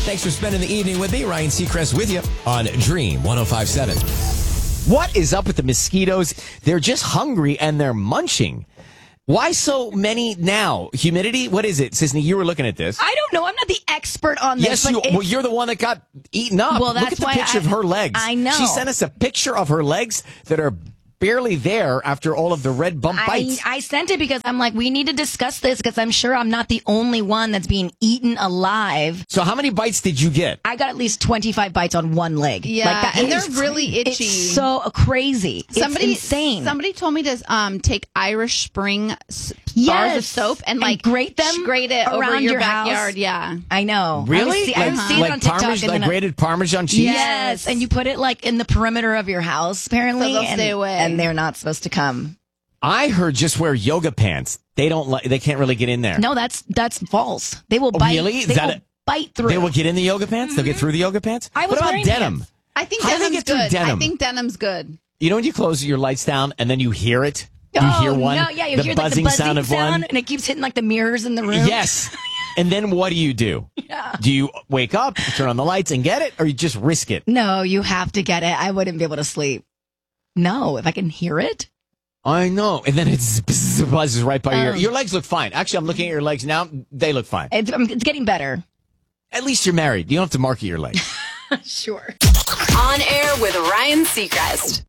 Thanks for spending the evening with me. Ryan Seacrest with you on Dream 105.7. What is up with the mosquitoes? They're just hungry and they're munching. Why so many now? Humidity? What is it? Sisney, you were looking at this. I don't know. I'm not the expert on this. Yes, you're the one that got eaten up. Well, Look at the picture of her legs. I know. She sent us a picture of her legs that are barely there after all of the red bump bites. I sent it because I'm like, we need to discuss this because I'm sure I'm not the only one that's being eaten alive. So how many bites did you get? I got at least 25 bites on one leg. Yeah, like that. and they're really itchy. It's so crazy. It's insane. Somebody told me to take Irish Spring bars of soap and grate them, grate it around over your house. backyard. Yeah, I know. Really? I was seeing it on TikTok. Like grated Parmesan cheese? Yes, and you put it like in the perimeter of your house, apparently, so they'll stay away. And they're not supposed to come. I heard just wear yoga pants. They can't really get in there. No, that's false. They will bite. Really? They will bite through. They will get in the yoga pants? They'll get through the yoga pants? I was what about wearing denim? pants. I think How do they denim's get through good. denim? I think denim's good. You know when you close your lights down and then you hear it? You hear one? No, yeah, you the hear buzzing like the buzzing sound of one? and it keeps hitting like the mirrors in the room. Yes. And then what do? Yeah. Do you wake up, turn on the lights and get it, or you just risk it? No, you have to get it. I wouldn't be able to sleep. No, if I can hear it. I know. And then it buzzes right by your legs look fine. Actually, I'm looking at your legs now. They look fine. It's getting better. At least you're married. You don't have to market your legs. Sure. On air with Ryan Seacrest.